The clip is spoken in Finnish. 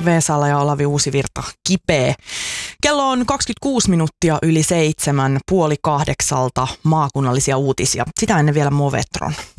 Veesala ja Olavi Uusivirta kipeä. Kello on 26 minuuttia yli 7, 7:30 maakunnallisia uutisia. Sitä ennen vielä Movetron.